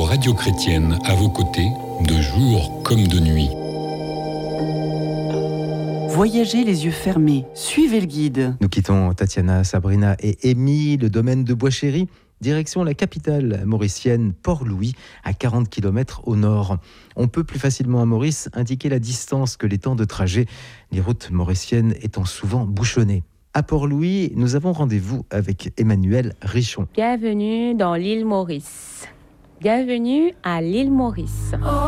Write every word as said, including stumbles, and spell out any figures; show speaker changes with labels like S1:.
S1: Radio Chrétienne à vos côtés, de jour comme de nuit.
S2: Voyagez les yeux fermés, suivez le guide.
S3: Nous quittons Tatiana, Sabrina et Amy, le domaine de Bois-Chéry, direction la capitale mauricienne, Port-Louis, à quarante kilomètres au nord. On peut plus facilement à Maurice indiquer la distance que les temps de trajet, les routes mauriciennes étant souvent bouchonnées. À Port-Louis, nous avons rendez-vous avec Emmanuel Richon.
S4: Bienvenue dans l'île Maurice. Bienvenue à l'île Maurice.